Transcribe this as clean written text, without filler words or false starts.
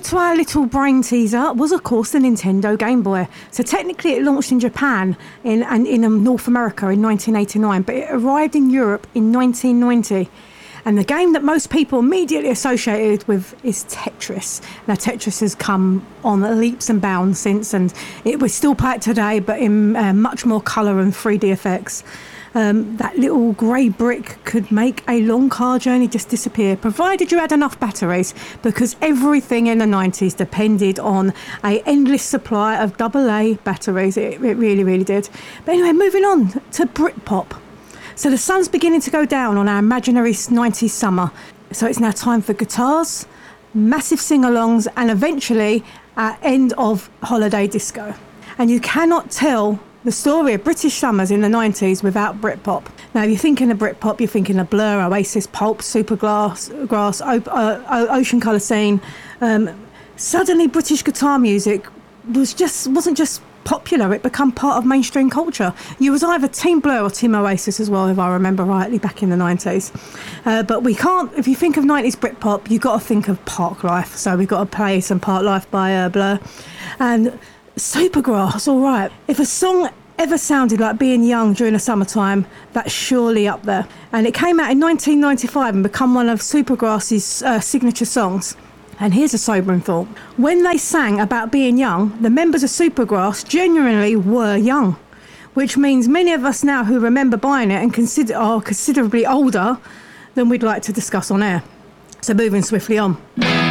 to our little brain teaser was, of course, the Nintendo Game Boy. So technically it launched in Japan and in North America in 1989, but it arrived in Europe in 1990. And the game that most people immediately associated with is Tetris. Now, Tetris has come on leaps and bounds since, and we still play it today, but in much more colour and 3D effects. That little grey brick could make a long car journey just disappear, provided you had enough batteries, because everything in the 90s depended on an endless supply of AA batteries. It really, really did. But anyway, moving on to Britpop. So the sun's beginning to go down on our imaginary 90s summer. So it's now time for guitars, massive sing-alongs, and eventually our end of holiday disco. And you cannot tell the story of British summers in the 90s without Britpop. Now, if you're thinking of Britpop, you're thinking of Blur, Oasis, Pulp, Supergrass, Ocean Colour Scene. Suddenly, British guitar music wasn't just popular, it became part of mainstream culture. You was either Team Blur or Team Oasis as well, if I remember rightly, back in the 90s. But we can't, if you think of 90s Britpop, you've got to think of Park Life. So we've got to play some Park Life by Blur. And Supergrass, all right. If a song ever sounded like being young during the summertime, that's surely up there. And it came out in 1995 and become one of Supergrass's signature songs. And here's a sobering thought. When they sang about being young, the members of Supergrass genuinely were young, which means many of us now who remember buying it and are considerably older than we'd like to discuss on air. So moving swiftly on.